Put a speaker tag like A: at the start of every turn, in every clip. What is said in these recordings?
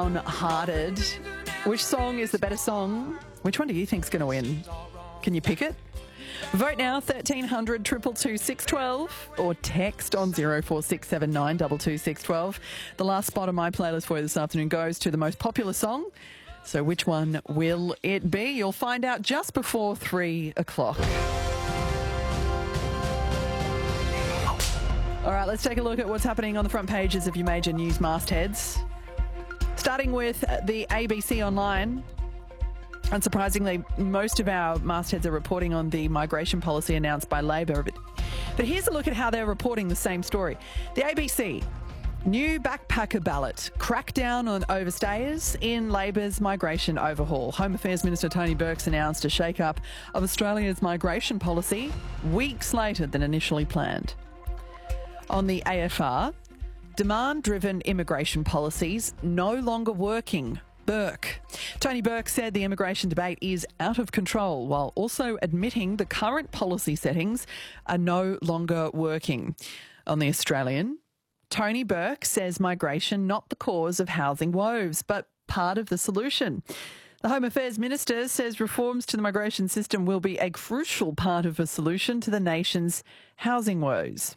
A: Downhearted. Which song is the better song? Which one do you think's going to win? Can you pick it? Vote now, 1300 222 612, or text on 0467 222 612. The last spot on my playlist for you this afternoon goes to the most popular song. So which one will it be? You'll find out just before 3 o'clock. All right, let's take a look at what's happening on the front pages of your major news mastheads. Starting with the ABC Online. Unsurprisingly, most of our mastheads are reporting on the migration policy announced by Labor. But here's a look at how they're reporting the same story. The ABC, new backpacker ballot, crackdown on overstayers in Labor's migration overhaul. Home Affairs Minister Tony Burke's announced a shake-up of Australia's migration policy weeks later than initially planned. On the AFR, demand-driven immigration policies no longer working. Burke. Tony Burke said the immigration debate is out of control, while also admitting the current policy settings are no longer working. On the Australian, Tony Burke says migration not the cause of housing woes, but part of the solution. The Home Affairs Minister says reforms to the migration system will be a crucial part of a solution to the nation's housing woes.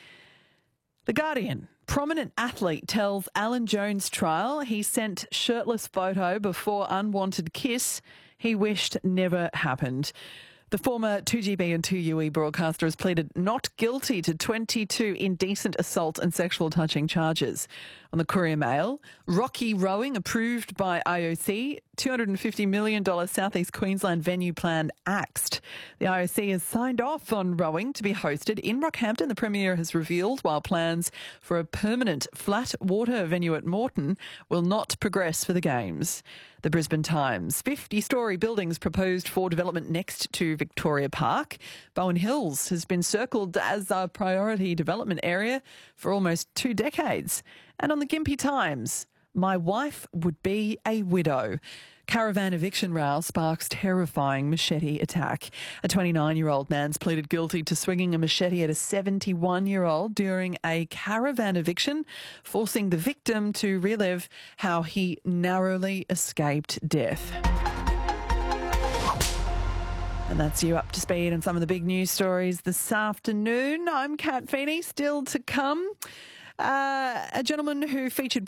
A: The Guardian. Prominent athlete tells Alan Jones trial he sent shirtless photo before unwanted kiss he wished never happened. The former 2GB and 2UE broadcaster has pleaded not guilty to 22 indecent assault and sexual touching charges. On the Courier Mail, Rocky Rowing approved by IOC, $250 million South East Queensland venue plan axed. The IOC has signed off on rowing to be hosted in Rockhampton, the Premier has revealed, while plans for a permanent flat water venue at Moreton will not progress for the Games. The Brisbane Times, 50-storey buildings proposed for development next to Victoria Park. Bowen Hills has been circled as a priority development area for almost 2 decades. And on the Gympie Times, my wife would be a widow. Caravan eviction row sparks terrifying machete attack. A 29-year-old man's pleaded guilty to swinging a machete at a 71-year-old during a caravan eviction, forcing the victim to relive how he narrowly escaped death. And that's you up to speed on some of the big news stories this afternoon. I'm Kat Feeney, still to come. A gentleman who featured